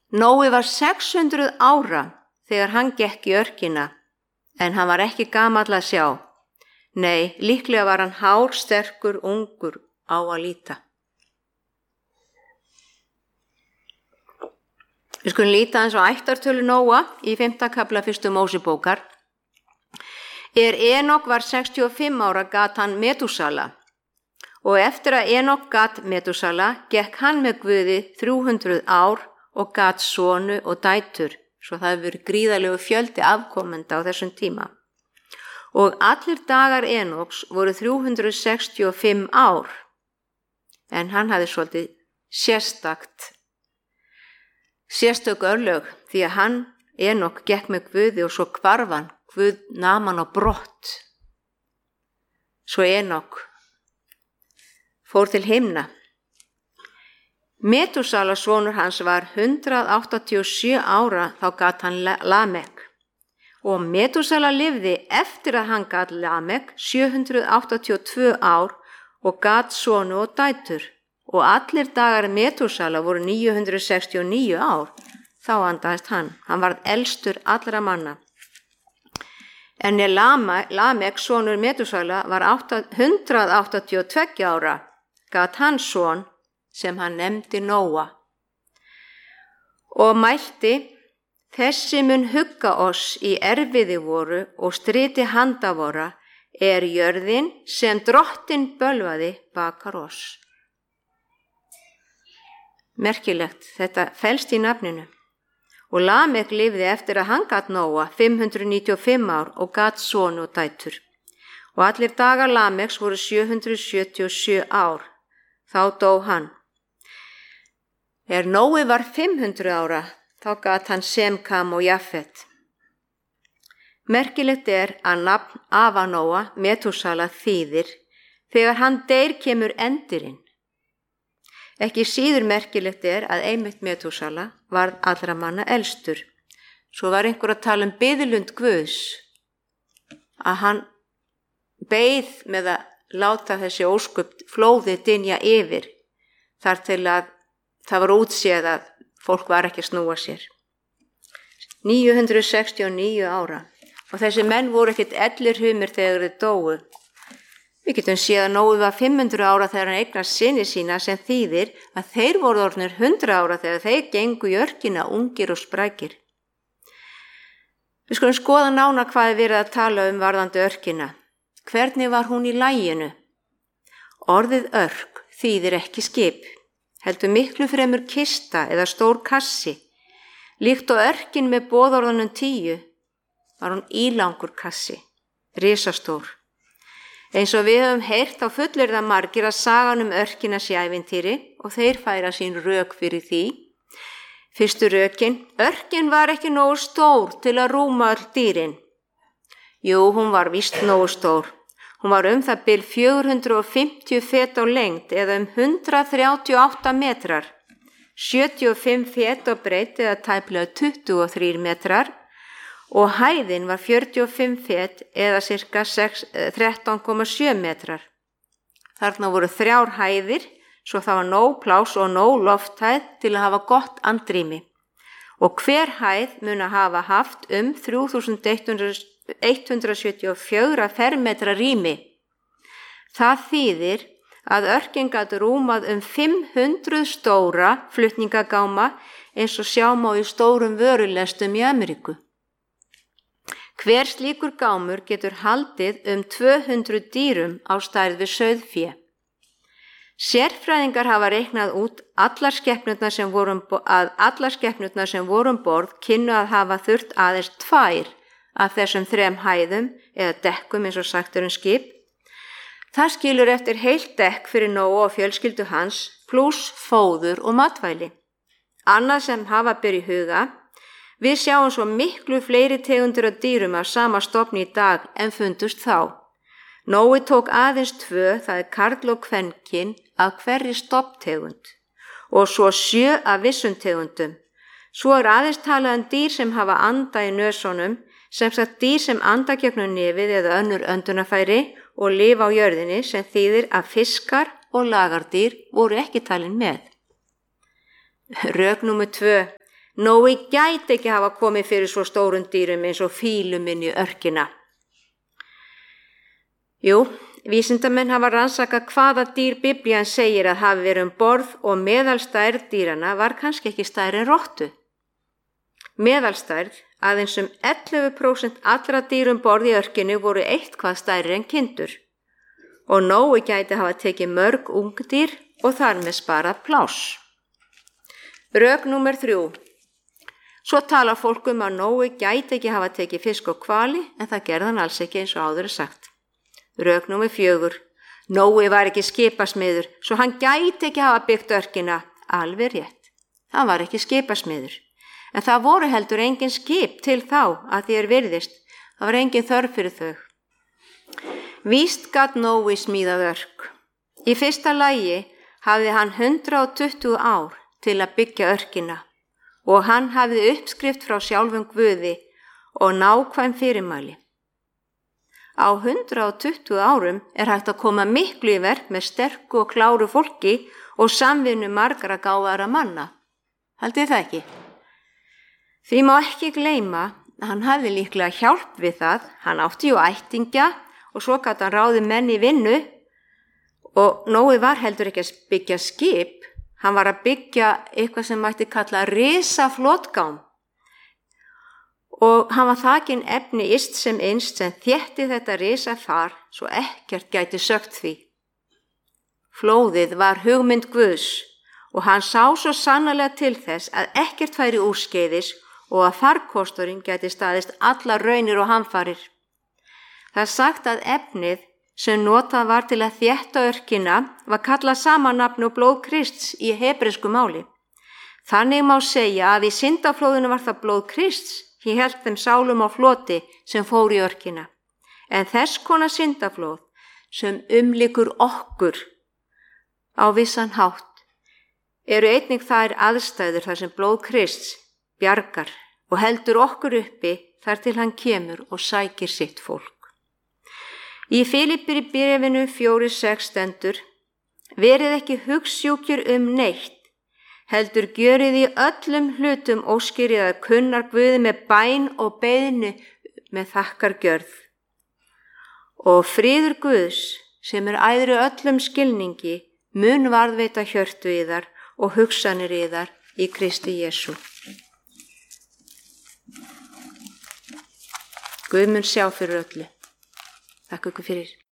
Nói var 600 ára þegar hann gekk í örkina, en hann var ekki gamall að sjá. Nei, líklega var hann hár, sterkur, ungur á að líta. Við skulum líta aðeins á ættartölu Nóa í 5. kafla 1. Mósebókar. Enok var 65 ára gat hann Metúsala, og eftir að Enok gat Metúsala gekk hann með Guði 300 ár og gat sonu og dætur, svo það hefur verið gríðarlegu fjöldi afkomenda á þessum tíma. Og allir dagar Enoks voru 365 ár, en hann hafði svolítið sérstök örlög, því að hann, Enok, gekk með Guði og svo hvarf hann, Guð nam hann á brott. Svo Enok fór til himna. Metúsala sonur hans var 187 ára, þá gat hann Lamek. Og Metúsala lifði eftir að hann gat Lamek 782 ár og gat sonu og dætur. Og allir dagar Metúsala voru 969 ár, þá andaðist hann. Hann varð elstur allra manna. En Lamek, sonur Metúsala, var 182 ára, gat hann son sem hann nefndi Nóa. Og mælti, þessi mun hugga oss í erfiði voru og striti handa vora, jörðin sem drottin bölvaði bakar oss. Merkilegt, þetta felst í nafninu. Og Lamek lifði eftir að hann gat Nóa 595 ár og gat sonu og dætur. Og allir dagar Lameks voru 777 ár. Þá dó hann. Nói var 500 ára, þá gat hann Sem, Kam og Jafet. Merkilegt að nafn afa Nóa, Metúsala, þýðir, þegar hann deyr kemur endurinn. Ekki síður merkilegt að einmitt Metúsala varð allra manna elstur. Svo var einhver að tala biðlund Guðs, að hann beið með að láta þessi ósköp flóði dynja yfir, þar til að það var útséð að fólk var ekki að snúa sér. 969 ára, og þessi menn voru ekkert ellirhumir þegar þeir dóu. Við getum séð að Nói var 500 ára þegar hann eignast syni sína, sem þýðir að þeir voru orðnir 100 ára þegar þeir gengu í örkina ungir og sprækir. Við skulum skoða nánar hvað verið að tala varðandi örkina. Hvernig var hún í laginu? Orðið örk þýðir ekki skip, heldur miklu fremur kista eða stór kassi. Líkt og örkin með boðorðunum 10 var hún ílangur kassi, risastór. Eins og við höfum heyrt þá fullir það margir að sagan örkina sé ævintýri og þeir færa sín rök fyrir því. Fyrstu rökin, örkin var ekki nógu stór til að rúma öll dýrin. Jú, hún var víst nógu stór. Hún var það bil 450 fet á lengd eða 138 metrar, 75 fet á breidd eða tæplega 23 metrar, og hæðin var 45 fet eða cirka 13,7 metrar. Þarna voru 3 hæðir, svo það var nóg pláss og nóg lofthæð til að hafa gott andrými. Og hver hæð mun að hafa haft 3174 fermetra rými. Það þýðir að örkin gat rúmað 500 stóra flutningagáma eins og sjá má í stórum vörulestum í Ameríku. Hver slíkur gámur getur haldið 200 dýrum á stærð við sauðfé. Sérfræðingar hafa reiknað út allar skepnurnar sem voru borð kynnu að hafa þurft aðeins 2 af þessum 3 hæðum eða dekkum eins og sagt skip. Það skilur eftir heilt dekk fyrir Nóa og fjölskyldu hans pluss fóður og matvæli. Annað sem hafa ber í huga, við sjáum svo miklu fleiri tegundir af dýrum af sama stofni í dag en fundust þá. Nói tók aðeins 2, það karl og kvenkyn, af hverri stofntegund og svo 7 af vissum tegundum. Svo aðeins talað dýr sem hafa anda í nösunum, sem sagt dýr sem anda gegnum nefið eða önnur öndunarfæri og lifa á jörðinni, sem þýðir að fiskar og lagardýr voru ekki talin með. Rök númer 2. Nói gæti ekki hafa komið fyrir svo stórum dýrum eins og fílum inn í örkina. Jú, vísindamenn hafa rannsakað hvaða dýr Biblían segir að hafi verið borð og meðalstærð dýrana var kannski ekki stærri en rottu. Meðalstærð, aðeins 11% allra dýrum borð í örkinu voru eitthvað stærri en kindur. Og Nói gæti hafa tekið mörg ungdýr og þar með sparað pláss. Rök númer 3. Svo talar fólk að Nói gæti ekki hafa tekið fisk og hvali, en það gerði hann alls ekki eins og áður sagt. Rök númer 4. Nói var ekki skipasmiður, svo hann gæti ekki hafa byggt örkina. Alveg rétt. Hann var ekki skipasmiður. En það voru heldur engin skip til þá að því virðist. Það var engin þörf fyrir þau. Víst gat Nói smíðað örk. Í fyrsta lagi hafði hann 120 ár til að byggja örkina og hann hafði uppskrift frá sjálfum Guði og nákvæm fyrirmæli. Á 120 árum hægt að koma miklu í verk með sterku og kláru fólki og samvinnu margra gáfaðra manna. Haldið það ekki? Því má ekki gleyma að hann hafði líklega hjálp við það, hann átti ættingja og svo gat hann ráðið menn í vinnu og Nói var heldur ekki að byggja skip, hann var að byggja eitthvað sem mætti kalla risaflotgám og hann var þakinn efni yst sem innst sem þétti þetta risafar svo ekkert gæti sögt því. Flóðið var hugmynd Guðs og hann sá svo sannarlega til þess að ekkert færi úrskeiðis og að farkosturinn gæti staðist allar raunir og hamfarir. Það sagt að efnið sem notað var til að þétta örkina var kallað sama nafn og blóð Krists í hebresku máli. Þannig má segja að í syndaflóðinu var það blóð Krists, hélt þeim sálum á floti sem fór í örkina. En þess konar syndaflóð sem umlykur okkur á vissan hátt eru einnig þær aðstæður þar sem blóð Krists bjargar og heldur okkur uppi þar til hann kemur og sækir sitt fólk. Í Filippíbréfinu 4:6 stendur: Verið ekki hugsjúkir neitt, heldur gjörið í öllum hlutum óskirið að kunnar Guði með bæn og beiðni með þakkargjörð. Og friður Guðs, sem æðri öllum skilningi, mun varðveita hjörtu yðar og hugsanir yðar í Kristi Jesú. Guð mun sjá fyrir öllu. Þakka ykkur fyrir.